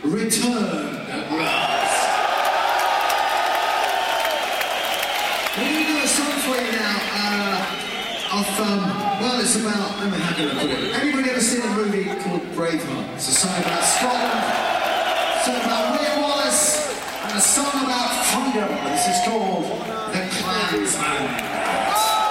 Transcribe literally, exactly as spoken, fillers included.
Return at Last. We're going to do a song for you now, uh, of, um, well, it's about, let me how can I put it? Anybody ever seen a movie called Braveheart? It's a song about Scotland, a song about William Wallace, and a song about freedom. This is called The Clansman.